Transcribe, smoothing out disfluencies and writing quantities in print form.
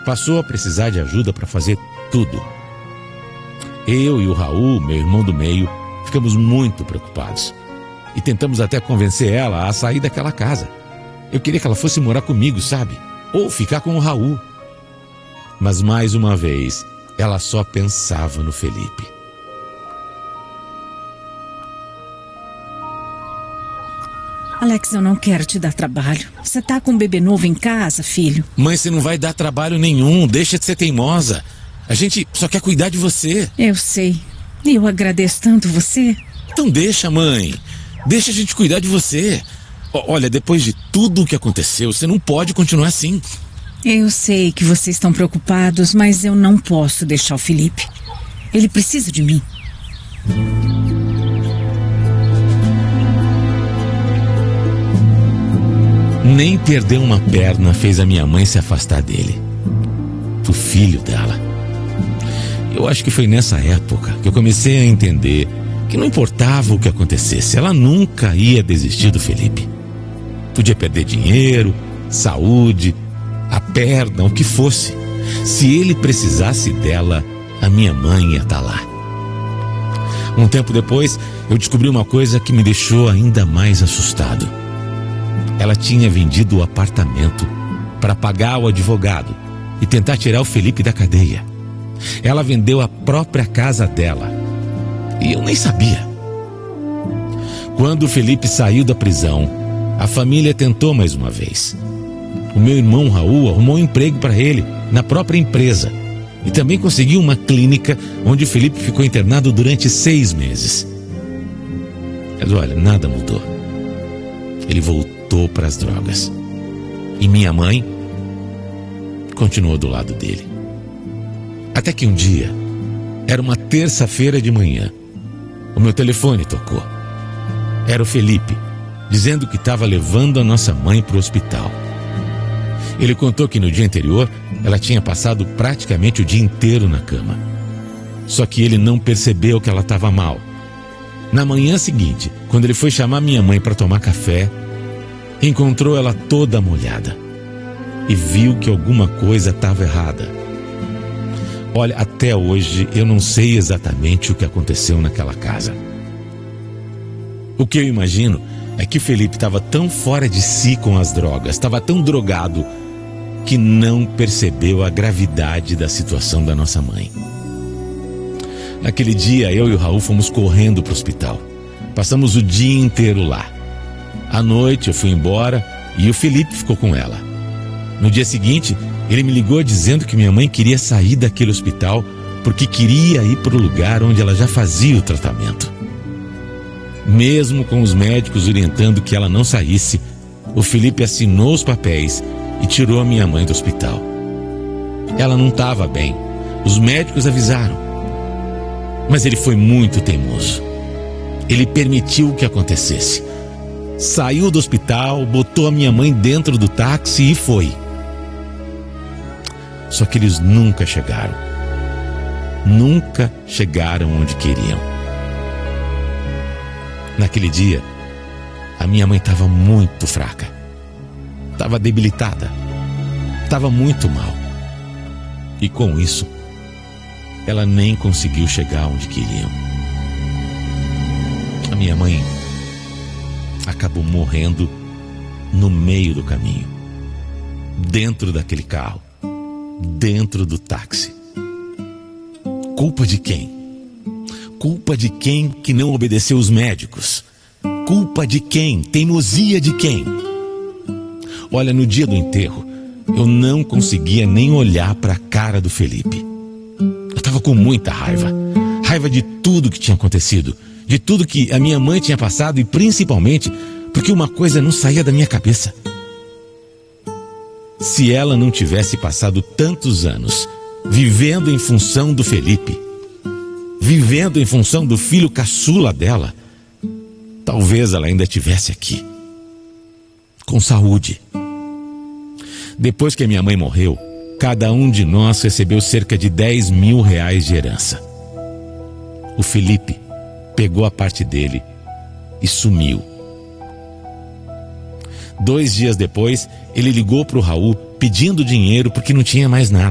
passou a precisar de ajuda para fazer tudo. Eu e o Raul, meu irmão do meio, ficamos muito preocupados. E tentamos até convencer ela a sair daquela casa. Eu queria que ela fosse morar comigo, sabe? Ou ficar com o Raul. Mas mais uma vez, ela só pensava no Felipe. Alex, eu não quero te dar trabalho. Você tá com um bebê novo em casa, filho? Mãe, você não vai dar trabalho nenhum. Deixa de ser teimosa. A gente só quer cuidar de você. Eu sei. E eu agradeço tanto você. Então deixa, mãe. Deixa a gente cuidar de você. Olha, depois de tudo o que aconteceu, você não pode continuar assim. Eu sei que vocês estão preocupados, mas eu não posso deixar o Felipe. Ele precisa de mim. Nem perder uma perna fez a minha mãe se afastar dele. O filho dela. Eu acho que foi nessa época que eu comecei a entender que não importava o que acontecesse, ela nunca ia desistir do Felipe. Podia perder dinheiro, saúde, a perna, o que fosse. Se ele precisasse dela, a minha mãe ia estar lá. Um tempo depois, eu descobri uma coisa que me deixou ainda mais assustado. Ela tinha vendido o apartamento para pagar o advogado e tentar tirar o Felipe da cadeia. Ela vendeu a própria casa dela. E eu nem sabia. Quando o Felipe saiu da prisão, a família tentou mais uma vez. O meu irmão Raul arrumou um emprego para ele na própria empresa e também conseguiu uma clínica onde o Felipe ficou internado durante 6 meses. Mas olha, nada mudou. Ele voltou para as drogas. E minha mãe continuou do lado dele. Até que um dia, era uma terça-feira de manhã, o meu telefone tocou. Era o Felipe, dizendo que estava levando a nossa mãe para o hospital. Ele contou que no dia anterior, ela tinha passado praticamente o dia inteiro na cama. Só que ele não percebeu que ela estava mal. Na manhã seguinte, quando ele foi chamar minha mãe para tomar café, encontrou ela toda molhada e viu que alguma coisa estava errada. Olha, até hoje eu não sei exatamente o que aconteceu naquela casa. O que eu imagino é que o Felipe estava tão fora de si com as drogas, estava tão drogado, que não percebeu a gravidade da situação da nossa mãe. Naquele dia, eu e o Raul fomos correndo para o hospital. Passamos o dia inteiro lá. À noite eu fui embora e o Felipe ficou com ela. No dia seguinte, ele me ligou dizendo que minha mãe queria sair daquele hospital porque queria ir para o lugar onde ela já fazia o tratamento. Mesmo com os médicos orientando que ela não saísse, o Felipe assinou os papéis e tirou a minha mãe do hospital. Ela não estava bem. Os médicos avisaram. Mas ele foi muito teimoso. Ele permitiu que acontecesse. Saiu do hospital, botou a minha mãe dentro do táxi e foi. Só que eles nunca chegaram. Nunca chegaram onde queriam. Naquele dia, a minha mãe estava muito fraca. Estava debilitada. Estava muito mal. E com isso, ela nem conseguiu chegar onde queriam. A minha mãe acabou morrendo no meio do caminho. Dentro daquele carro. Dentro do táxi. Culpa de quem? Culpa de quem que não obedeceu os médicos? Culpa de quem? Teimosia de quem? Olha, no dia do enterro, eu não conseguia nem olhar para a cara do Felipe. Eu estava com muita raiva. Raiva de tudo que tinha acontecido. De tudo que a minha mãe tinha passado e principalmente porque uma coisa não saía da minha cabeça. Se ela não tivesse passado tantos anos vivendo em função do Felipe, vivendo em função do filho caçula dela, talvez ela ainda estivesse aqui, com saúde. Depois que a minha mãe morreu, cada um de nós recebeu cerca de 10 mil reais de herança. O Felipe pegou a parte dele e sumiu. 2 dias depois, ele ligou para o Raul pedindo dinheiro porque não tinha mais nada.